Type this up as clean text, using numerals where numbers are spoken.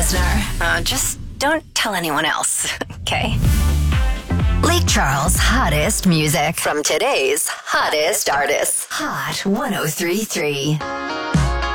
listener. Just don't tell anyone else, okay? Lake Charles' hottest music from today's hottest artists. Hot 103.3.